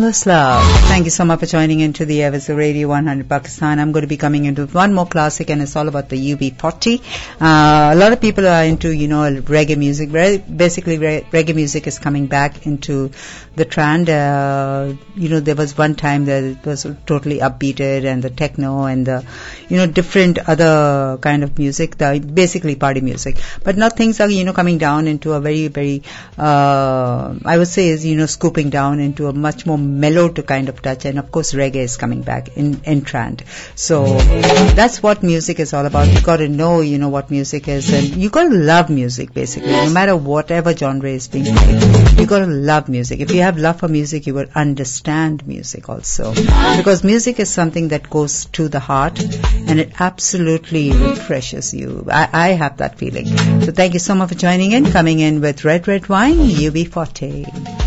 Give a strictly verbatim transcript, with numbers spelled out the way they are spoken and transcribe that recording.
Boundless Love. Thank you so much for joining into the Airwaves of Radio one hundred Pakistan. I'm going to be coming into one more classic, and it's all about the U B forty. Uh, a lot of people are into, you know, reggae music. Basically, reggae music is coming back into the trend. Uh, you know, there was one time that it was totally upbeated, and the techno and the, you know, different other kind of music, the basically party music. But now things are, you know, coming down into a very, very, uh, I would say is, you know, scooping down into a much more mellow to kind of touch, and of course reggae is coming back in, in trend. So that's what music is all about. You got to know, you know, what music is, and you got to love music basically, no matter whatever genre is being played. You got to love music. If you have love for music, you will understand music also, because music is something that goes to the heart, and it absolutely refreshes you. I, I have that feeling. So thank you so much for joining in, coming in with Red Red Wine, U B forty.